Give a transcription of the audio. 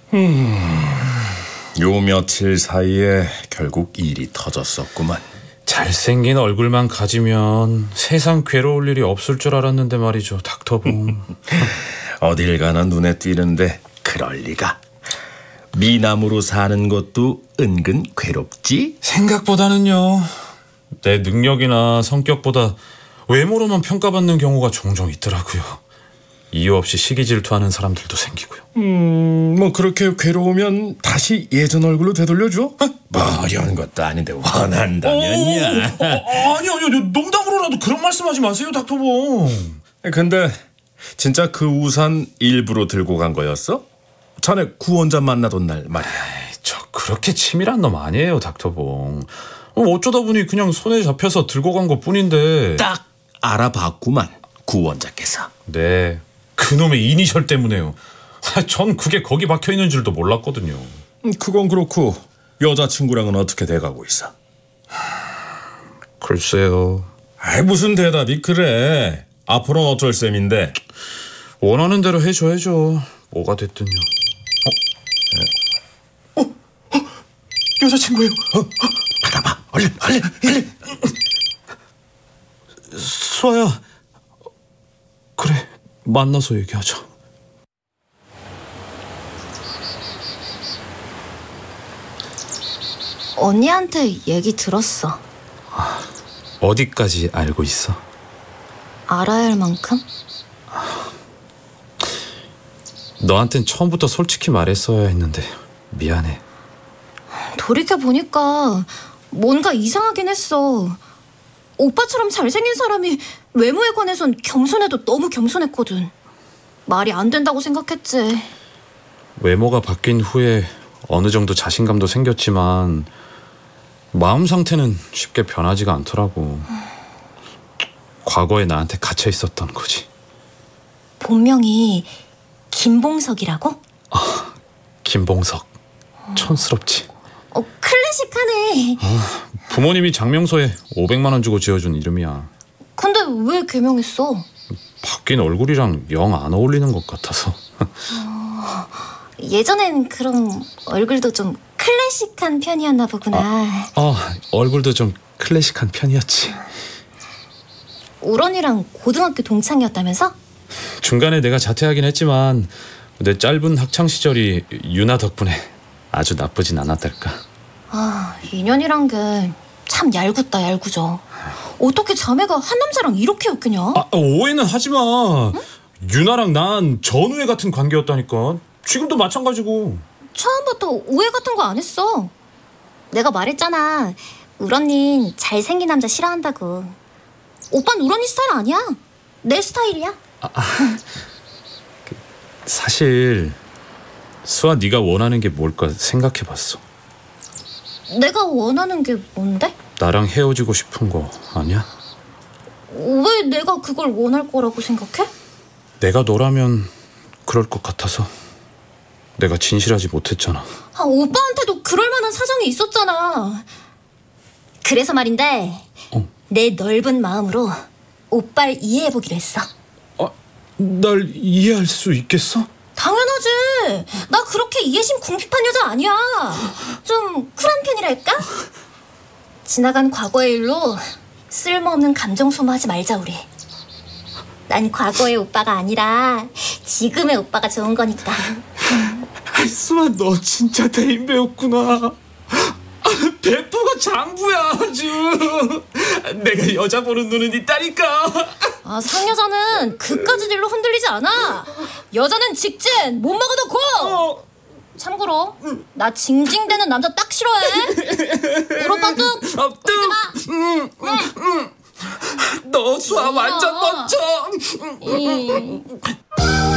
요 며칠 사이에 결국 일이 터졌었구만. 잘생긴 얼굴만 가지면 세상 괴로울 일이 없을 줄 알았는데 말이죠, 닥터봉. 어딜 가나 눈에 띄는데 그럴 리가. 미남으로 사는 것도 은근 괴롭지? 생각보다는요. 내 능력이나 성격보다 외모로만 평가받는 경우가 종종 있더라고요. 이유 없이 시기 질투하는 사람들도 생기고요. 뭐 그렇게 괴로우면 다시 예전 얼굴로 되돌려줘? 뭐 어려운 것도 아닌데 원한다면야. 아니요, 농담으로라도 그런 말씀하지 마세요, 닥터봉. 근데 진짜 그 우산 일부러 들고 간 거였어? 자네 구원자 만나던 날 말이야. 저 그렇게 치밀한 놈 아니에요, 닥터봉. 어쩌다 보니 그냥 손에 잡혀서 들고 간 것뿐인데. 딱 알아봤구만, 구원자께서. 네, 그놈의 이니셜 때문에요. 전 그게 거기 박혀있는 줄도 몰랐거든요. 그건 그렇고 여자친구랑은 어떻게 돼가고 있어? 글쎄요. 무슨 대답이 그래. 앞으로는 어쩔 셈인데. 원하는 대로 해줘야죠. 뭐가 됐든요. 여자친구예요. 받아봐. 얼른. 수아야. 그래, 만나서 얘기하자. 언니한테 얘기 들었어. 어디까지 알고 있어? 알아야 할 만큼? 너한텐 처음부터 솔직히 말했어야 했는데 미안해. 돌이켜보니까 뭔가 이상하긴 했어. 오빠처럼 잘생긴 사람이 외모에 관해선 겸손해도 너무 겸손했거든. 말이 안 된다고 생각했지. 외모가 바뀐 후에 어느 정도 자신감도 생겼지만 마음 상태는 쉽게 변하지가 않더라고. 과거에 나한테 갇혀 있었던 거지. 본명이 김봉석이라고? 김봉석. 촌스럽지. 클래식하네. 부모님이 장명소에 500만 원 주고 지어준 이름이야. 근데 왜 개명했어? 바뀐 얼굴이랑 영 안 어울리는 것 같아서. 예전엔 그럼 얼굴도 좀 클래식한 편이었나 보구나. 얼굴도 좀 클래식한 편이었지. 우런이랑 고등학교 동창이었다면서? 중간에 내가 자퇴하긴 했지만 내 짧은 학창 시절이 유나 덕분에 아주 나쁘진 않았달까. 인연이란 게 참 얄궂다, 얄궂어. 어떻게 자매가 한 남자랑 이렇게 엮이냐? 오해는 하지마. 응? 유나랑 난 전우애 같은 관계였다니까. 지금도 마찬가지고. 처음부터 오해 같은 거 안 했어. 내가 말했잖아. 우런님 잘생긴 남자 싫어한다고. 오빤 우런이 스타일 아니야. 내 스타일이야. 사실 수아, 네가 원하는 게 뭘까 생각해봤어. 내가 원하는 게 뭔데? 나랑 헤어지고 싶은 거 아니야? 왜 내가 그걸 원할 거라고 생각해? 내가 너라면 그럴 것 같아서. 내가 진실하지 못했잖아. 오빠한테도 그럴 만한 사정이 있었잖아. 그래서 말인데 내 넓은 마음으로 오빠를 이해해보기로 했어. 날 이해할 수 있겠어? 당연하지. 나 그렇게 이해심 궁핍한 여자 아니야. 좀 쿨한 편이랄까? 지나간 과거의 일로 쓸모없는 감정 소모하지 말자 우리. 난 과거의 오빠가 아니라 지금의 오빠가 좋은 거니까. 수아, 너 진짜 대인배였구나. 베프가 장부야 아주. 내가 여자 보는 눈은 있다니까. 상여자는 그까짓 일로 흔들리지 않아. 여자는 직진, 못 먹어도 고. 참고로 나 징징대는 남자 딱 싫어해. 우리 오빠 뚝. 너 수아 완전 멋져.